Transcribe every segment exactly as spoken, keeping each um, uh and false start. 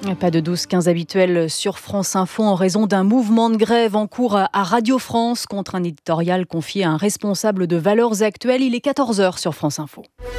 Pas de douze quinze habituels sur France Info en raison d'un mouvement de grève en cours à Radio France contre un éditorial confié à un responsable de Valeurs Actuelles. Il est quatorze heures sur France Info.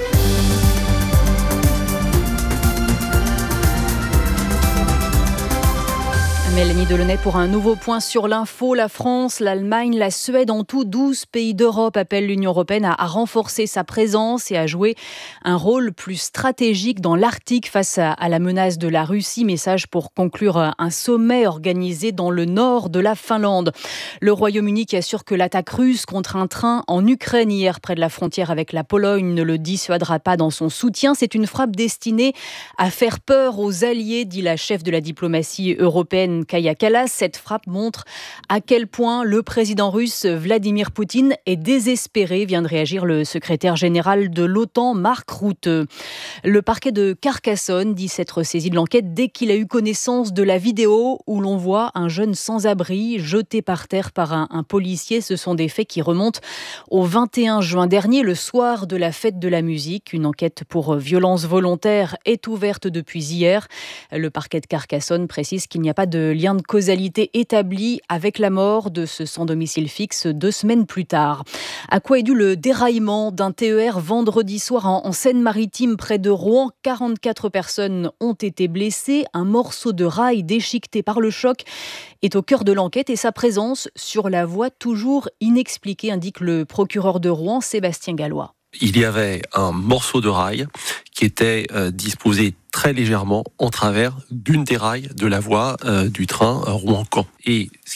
Mélanie Delaunay pour un nouveau point sur l'info. La France, l'Allemagne, la Suède, en tout douze pays d'Europe appellent l'Union européenne à, à renforcer sa présence et à jouer un rôle plus stratégique dans l'Arctique face à, à la menace de la Russie. Message pour conclure un sommet organisé dans le nord de la Finlande. Le Royaume-Uni qui assure que l'attaque russe contre un train en Ukraine hier près de la frontière avec la Pologne ne le dissuadera pas dans son soutien. C'est une frappe destinée à faire peur aux alliés, dit la chef de la diplomatie européenne Kaja Kallas. Cette frappe montre à quel point le président russe Vladimir Poutine est désespéré, vient de réagir le secrétaire général de l'OTAN, Mark Rutte. Le parquet de Carcassonne dit s'être saisi de l'enquête dès qu'il a eu connaissance de la vidéo où l'on voit un jeune sans-abri jeté par terre par un, un policier. Ce sont des faits qui remontent au vingt et un juin dernier, le soir de la fête de la musique. Une enquête pour violence volontaire est ouverte depuis hier. Le parquet de Carcassonne précise qu'il n'y a pas de lien de causalité établi avec la mort de ce sans-domicile fixe deux semaines plus tard. À quoi est dû le déraillement d'un T E R vendredi soir en, en Seine-Maritime près de Rouen? quarante-quatre personnes ont été blessées. Un morceau de rail déchiqueté par le choc est au cœur de l'enquête et sa présence sur la voie toujours inexpliquée, indique le procureur de Rouen, Sébastien Gallois. Il y avait un morceau de rail qui était euh, disposé très légèrement en travers d'une des rails de la voie euh, du train euh, Rouen-Caen. Et